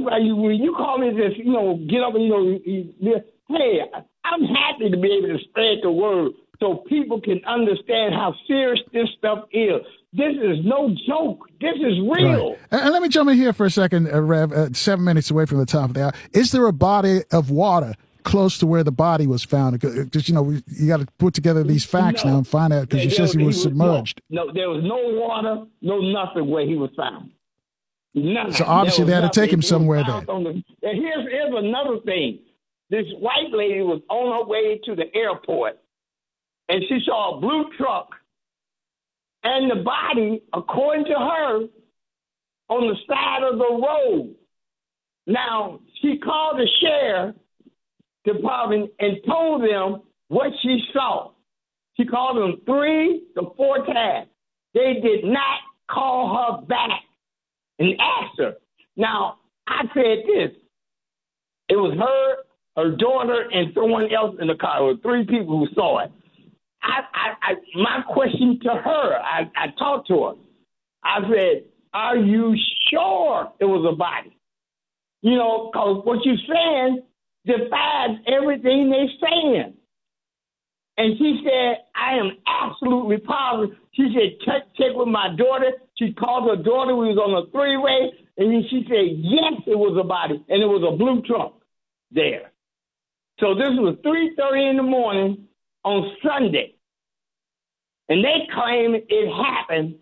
when you call me this, get up and, hey, I'm happy to be able to spread the word so people can understand how serious this stuff is. This is no joke. This is real. Right. And let me jump in here for a second, Rev, 7 minutes away from the top of the hour. Is there a body of water close to where the body was found? Because, you got to put together these facts now and find out, because you said he was submerged. No, there was no water, no nothing where he was found. Nothing. So obviously they had to take him somewhere there. And here's another thing. This white lady was on her way to the airport, and she saw a blue truck and the body, according to her, on the side of the road. Now, she called the sheriff department and told them what she saw. She called them 3 to 4 times. They did not call her back and ask her. Now, I said this. It was her daughter, and someone else in the car. There were 3 people who saw it. My question to her, I talked to her. I said, are you sure it was a body? Because what you're saying defies everything they're saying. And she said, I am absolutely positive. She said, check with my daughter. She called her daughter. We was on a 3-way. And then she said, yes, it was a body. And it was a blue truck there. So this was 3:30 in the morning on Sunday. And they claim it happened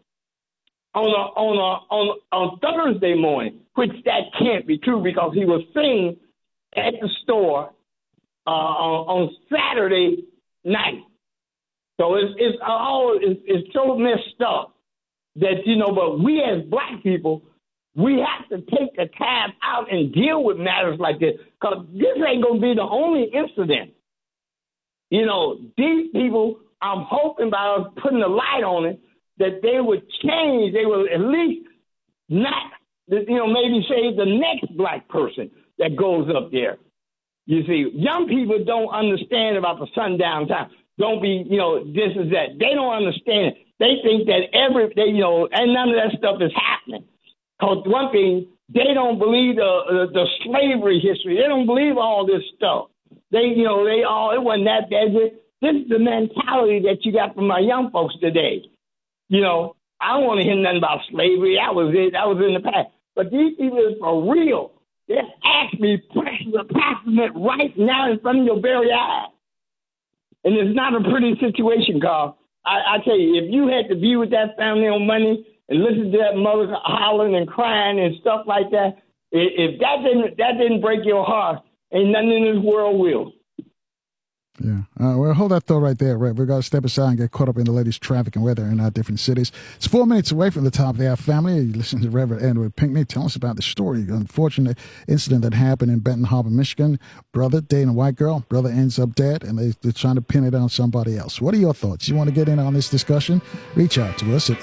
on Thursday morning, which that can't be true, because he was seen at the store on Saturday night. So it's so messed up that, but we as black people, we have to take the time out and deal with matters like this, because this ain't going to be the only incident. These people, I'm hoping by us putting a light on it, that they would change. They will at least not, maybe say the next black person that goes up there. You see, young people don't understand about the sundown time. Don't be, this is that. They don't understand it. They think that and none of that stuff is happening. Because one thing, they don't believe the slavery history. They don't believe all this stuff. It wasn't that bad. This is the mentality that you got from my young folks today. I don't want to hear nothing about slavery. That was it. That was in the past. But these people is for real. They're actually passing it right now in front of your very eyes. And it's not a pretty situation, Carl. I tell you, if you had to be with that family on Monday and listen to that mother hollering and crying and stuff like that, if that didn't break your heart, ain't nothing in this world will. Yeah. Well, hold that thought right there, Rev. We've got to step aside and get caught up in the latest traffic and weather in our different cities. It's 4 minutes away from the top of the hour, family. You listen to Reverend Edward Pinkney. Tell us about the story, the unfortunate incident that happened in Benton Harbor, Michigan. Brother dating a white girl. Brother ends up dead, and they're trying to pin it on somebody else. What are your thoughts? You want to get in on this discussion? Reach out to us at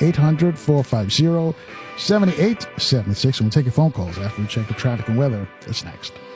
800-450-7876. We'll take your phone calls after we check the traffic and weather. That's next.